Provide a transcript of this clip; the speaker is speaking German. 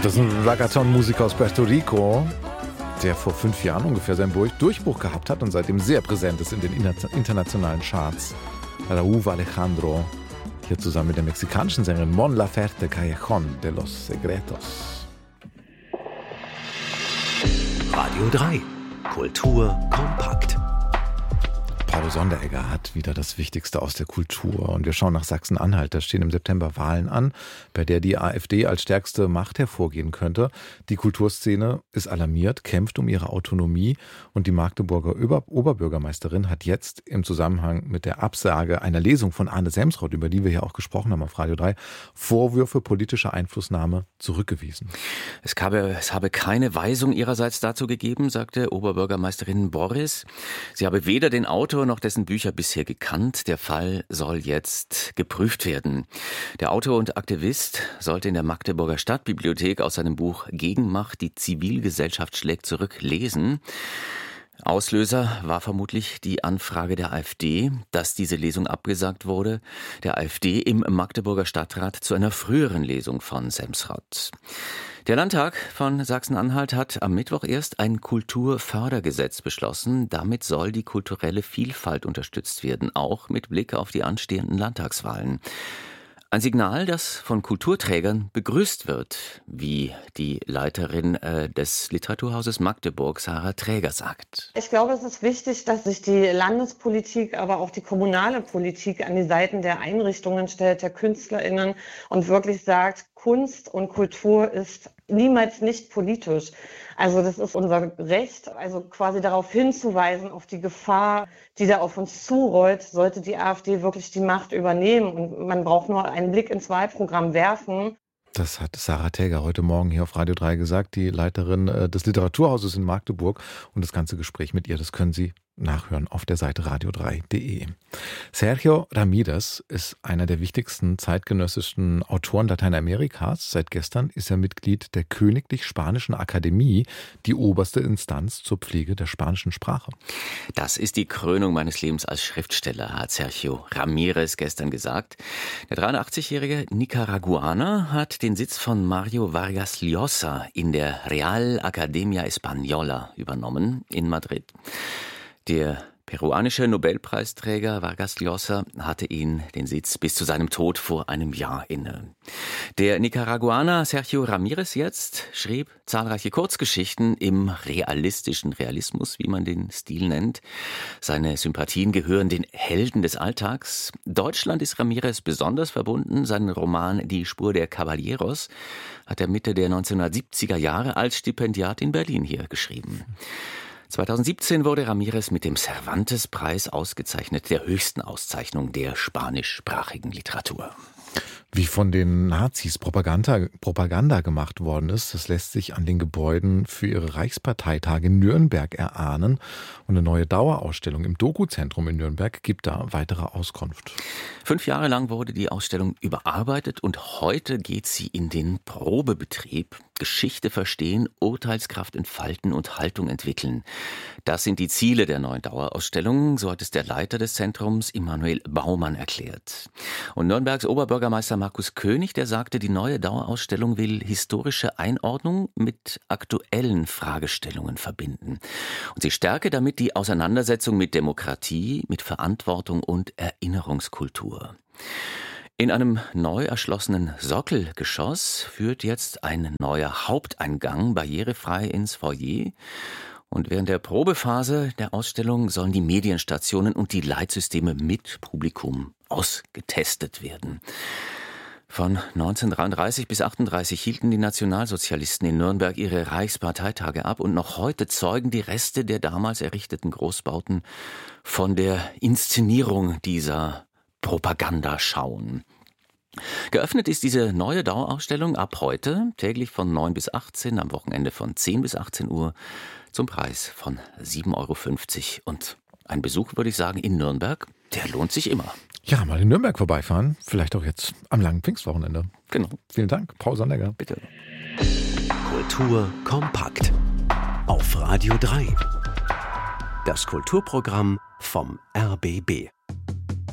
Das ist ein Reggaeton-Musiker aus Puerto Rico, der vor 5 Jahren ungefähr seinen Durchbruch gehabt hat und seitdem sehr präsent ist in den internationalen Charts. Raúl Alejandro, hier zusammen mit der mexikanischen Sängerin Mon Laferte Callejón de los Secretos. Radio 3, Kultur kompakt. Paul Sonderegger hat wieder das Wichtigste aus der Kultur. Und wir schauen nach Sachsen-Anhalt. Da stehen im September Wahlen an, bei der die AfD als stärkste Macht hervorgehen könnte. Die Kulturszene ist alarmiert, kämpft um ihre Autonomie. Und die Magdeburger Oberbürgermeisterin hat jetzt im Zusammenhang mit der Absage einer Lesung von Arne Semsrott, über die wir ja auch gesprochen haben auf Radio 3, Vorwürfe politischer Einflussnahme zurückgewiesen. Es habe keine Weisung ihrerseits dazu gegeben, sagte Oberbürgermeisterin Borries. Sie habe weder den Autor noch dessen Bücher bisher gekannt. Der Fall soll jetzt geprüft werden. Der Autor und Aktivist sollte in der Magdeburger Stadtbibliothek aus seinem Buch Gegenmacht, die Zivilgesellschaft schlägt zurück lesen. Auslöser war vermutlich die Anfrage der AfD, dass diese Lesung abgesagt wurde, der AfD im Magdeburger Stadtrat zu einer früheren Lesung von Semsrott. Der Landtag von Sachsen-Anhalt hat am Mittwoch erst ein Kulturfördergesetz beschlossen. Damit soll die kulturelle Vielfalt unterstützt werden, auch mit Blick auf die anstehenden Landtagswahlen. Ein Signal, das von Kulturträgern begrüßt wird, wie die Leiterin des Literaturhauses Magdeburg, Sarah Träger, sagt. Ich glaube, es ist wichtig, dass sich die Landespolitik, aber auch die kommunale Politik an die Seiten der Einrichtungen stellt, der KünstlerInnen und wirklich sagt, Kunst und Kultur ist niemals nicht politisch. Also das ist unser Recht, also quasi darauf hinzuweisen, auf die Gefahr, die da auf uns zurollt, sollte die AfD wirklich die Macht übernehmen. Und man braucht nur einen Blick ins Wahlprogramm werfen. Das hat Sarah Träger heute Morgen hier auf Radio 3 gesagt, die Leiterin des Literaturhauses in Magdeburg. Und das ganze Gespräch mit ihr, das können Sie nachhören auf der Seite radio3.de. Sergio Ramírez ist einer der wichtigsten zeitgenössischen Autoren Lateinamerikas. Seit gestern ist er Mitglied der Königlich Spanischen Akademie, die oberste Instanz zur Pflege der spanischen Sprache. Das ist die Krönung meines Lebens als Schriftsteller, hat Sergio Ramírez gestern gesagt. Der 83-jährige Nicaraguaner hat den Sitz von Mario Vargas Llosa in der Real Academia Española übernommen in Madrid. Der peruanische Nobelpreisträger Vargas Llosa hatte den Sitz bis zu seinem Tod vor einem Jahr inne. Der Nicaraguaner Sergio Ramírez jetzt schrieb zahlreiche Kurzgeschichten im realistischen Realismus, wie man den Stil nennt. Seine Sympathien gehören den Helden des Alltags. Deutschland ist Ramírez besonders verbunden. Seinen Roman Die Spur der Caballeros hat er Mitte der 1970er Jahre als Stipendiat in Berlin hier geschrieben. 2017 wurde Ramírez mit dem Cervantes-Preis ausgezeichnet, der höchsten Auszeichnung der spanischsprachigen Literatur. Wie von den Nazis Propaganda gemacht worden ist, das lässt sich an den Gebäuden für ihre Reichsparteitage in Nürnberg erahnen. Und eine neue Dauerausstellung im Doku-Zentrum in Nürnberg gibt da weitere Auskunft. 5 Jahre lang wurde die Ausstellung überarbeitet und heute geht sie in den Probebetrieb. Geschichte verstehen, Urteilskraft entfalten und Haltung entwickeln. Das sind die Ziele der neuen Dauerausstellung, so hat es der Leiter des Zentrums, Immanuel Baumann, erklärt. Und Nürnbergs Oberbürgermeister Markus König, der sagte, die neue Dauerausstellung will historische Einordnung mit aktuellen Fragestellungen verbinden. Und sie stärke damit die Auseinandersetzung mit Demokratie, mit Verantwortung und Erinnerungskultur. In einem neu erschlossenen Sockelgeschoss führt jetzt ein neuer Haupteingang barrierefrei ins Foyer. Und während der Probephase der Ausstellung sollen die Medienstationen und die Leitsysteme mit Publikum ausgetestet werden. Von 1933 bis 1938 hielten die Nationalsozialisten in Nürnberg ihre Reichsparteitage ab und noch heute zeugen die Reste der damals errichteten Großbauten von der Inszenierung dieser Propagandaschauen. Geöffnet ist diese neue Dauerausstellung ab heute, täglich von 9 bis 18, am Wochenende von 10 bis 18 Uhr, zum Preis von 7,50 €. Und ein Besuch, würde ich sagen, in Nürnberg, der lohnt sich immer. Ja, mal in Nürnberg vorbeifahren, vielleicht auch jetzt am langen Pfingstwochenende. Genau. Vielen Dank, Paul Sonderegger. Bitte. Kultur kompakt auf Radio 3. Das Kulturprogramm vom RBB.